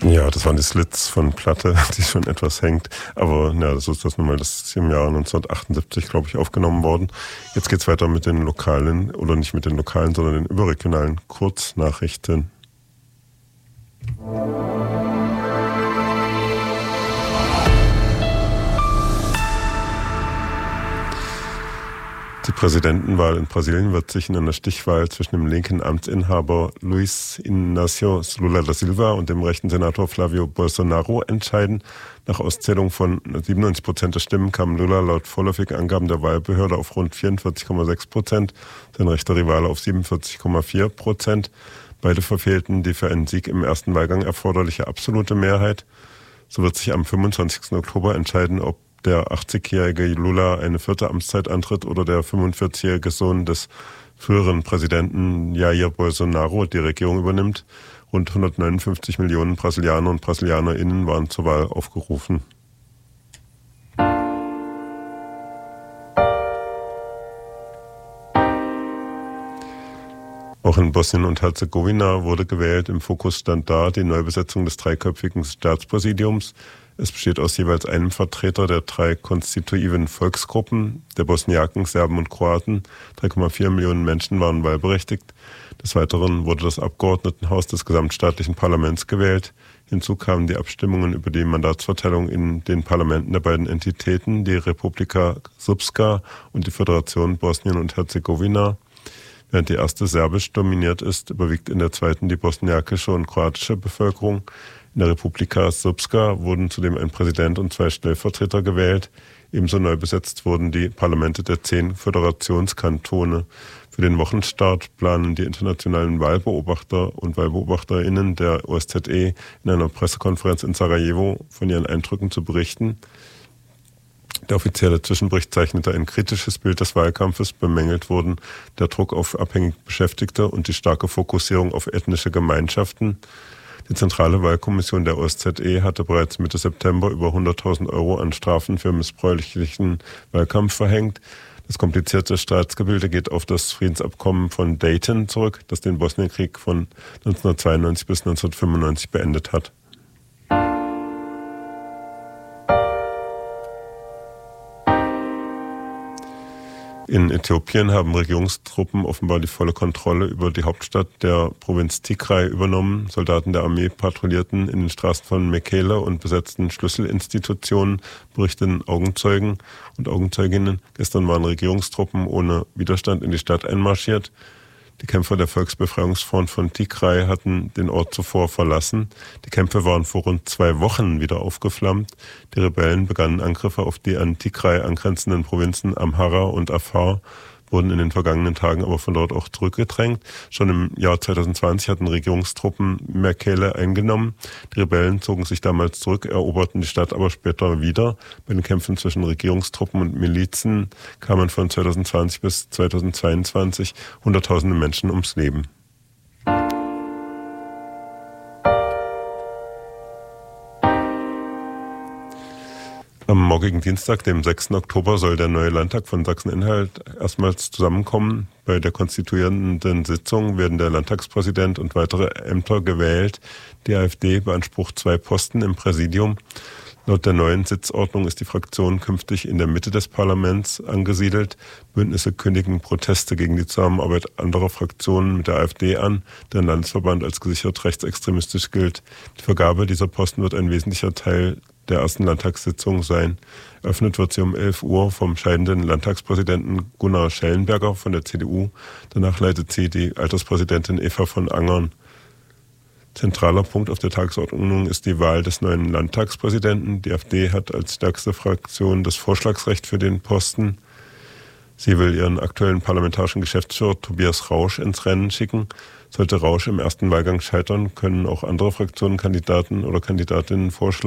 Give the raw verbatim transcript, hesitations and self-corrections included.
Ja, das waren die Slits von Platte, die schon etwas hängt. Aber ja, das ist das nun mal, das ist im Jahr neunzehnhundertachtundsiebzig, glaube ich, aufgenommen worden. Jetzt geht's weiter mit den lokalen, oder nicht mit den lokalen, sondern den überregionalen Kurznachrichten. Die Präsidentenwahl in Brasilien wird sich in einer Stichwahl zwischen dem linken Amtsinhaber Luiz Inácio Lula da Silva und dem rechten Senator Flávio Bolsonaro entscheiden. Nach Auszählung von siebenundneunzig Prozent der Stimmen kam Lula laut vorläufigen Angaben der Wahlbehörde auf rund vierundvierzig Komma sechs Prozent, sein rechter Rivale auf siebenundvierzig Komma vier Prozent. Beide verfehlten die für einen Sieg im ersten Wahlgang erforderliche absolute Mehrheit. So wird sich am fünfundzwanzigsten Oktober entscheiden, ob der achtzigjährige Lula eine vierte Amtszeit antritt oder der fünfundvierzigjährige Sohn des früheren Präsidenten Jair Bolsonaro die Regierung übernimmt. Rund hundertneunundfünfzig Millionen Brasilianer und BrasilianerInnen waren zur Wahl aufgerufen. Auch in Bosnien und Herzegowina wurde gewählt. Im Fokus stand da die Neubesetzung des dreiköpfigen Staatspräsidiums. Es besteht aus jeweils einem Vertreter der drei konstitutiven Volksgruppen, der Bosniaken, Serben und Kroaten. drei Komma vier Millionen Menschen waren wahlberechtigt. Des Weiteren wurde das Abgeordnetenhaus des gesamtstaatlichen Parlaments gewählt. Hinzu kamen die Abstimmungen über die Mandatsverteilung in den Parlamenten der beiden Entitäten, die Republika Srpska und die Föderation Bosnien und Herzegowina. Während die erste serbisch dominiert ist, überwiegt in der zweiten die bosniakische und kroatische Bevölkerung. In der Republika Srpska wurden zudem ein Präsident und zwei Stellvertreter gewählt. Ebenso neu besetzt wurden die Parlamente der zehn Föderationskantone. Für den Wochenstart planen die internationalen Wahlbeobachter und Wahlbeobachterinnen der O S Z E in einer Pressekonferenz in Sarajevo von ihren Eindrücken zu berichten. Der offizielle Zwischenbericht zeichnete ein kritisches Bild des Wahlkampfes, bemängelt wurden der Druck auf abhängig Beschäftigte und die starke Fokussierung auf ethnische Gemeinschaften. Die zentrale Wahlkommission der O S Z E hatte bereits Mitte September über hunderttausend Euro an Strafen für missbräuchlichen Wahlkampf verhängt. Das komplizierte Staatsgebilde geht auf das Friedensabkommen von Dayton zurück, das den Bosnienkrieg von neunzehnhundertzweiundneunzig bis neunzehnhundertfünfundneunzig beendet hat. In Äthiopien haben Regierungstruppen offenbar die volle Kontrolle über die Hauptstadt der Provinz Tigray übernommen. Soldaten der Armee patrouillierten in den Straßen von Mekele und besetzten Schlüsselinstitutionen, berichten Augenzeugen und Augenzeuginnen. Gestern waren Regierungstruppen ohne Widerstand in die Stadt einmarschiert. Die Kämpfer der Volksbefreiungsfront von Tigray hatten den Ort zuvor verlassen. Die Kämpfe waren vor rund zwei Wochen wieder aufgeflammt. Die Rebellen begannen Angriffe auf die an Tigray angrenzenden Provinzen Amhara und Afar, wurden in den vergangenen Tagen aber von dort auch zurückgedrängt. Schon im Jahr zweitausendzwanzig hatten Regierungstruppen Mekele eingenommen. Die Rebellen zogen sich damals zurück, eroberten die Stadt aber später wieder. Bei den Kämpfen zwischen Regierungstruppen und Milizen kamen von zweitausendzwanzig bis zweitausendzweiundzwanzig Hunderttausende Menschen ums Leben. Am morgigen Dienstag, dem sechsten Oktober, soll der neue Landtag von Sachsen-Anhalt erstmals zusammenkommen. Bei der konstituierenden Sitzung werden der Landtagspräsident und weitere Ämter gewählt. Die AfD beansprucht zwei Posten im Präsidium. Laut der neuen Sitzordnung ist die Fraktion künftig in der Mitte des Parlaments angesiedelt. Bündnisse kündigen Proteste gegen die Zusammenarbeit anderer Fraktionen mit der AfD an, deren Landesverband als gesichert rechtsextremistisch gilt. Die Vergabe dieser Posten wird ein wesentlicher Teil der ersten Landtagssitzung sein. Eröffnet wird sie um elf Uhr vom scheidenden Landtagspräsidenten Gunnar Schellenberger von der C D U. Danach leitet sie die Alterspräsidentin Eva von Angern. Zentraler Punkt auf der Tagesordnung ist die Wahl des neuen Landtagspräsidenten. Die AfD hat als stärkste Fraktion das Vorschlagsrecht für den Posten. Sie will ihren aktuellen parlamentarischen Geschäftsführer Tobias Rausch ins Rennen schicken. Sollte Rausch im ersten Wahlgang scheitern, können auch andere Fraktionen Kandidaten oder Kandidatinnen vorschlagen.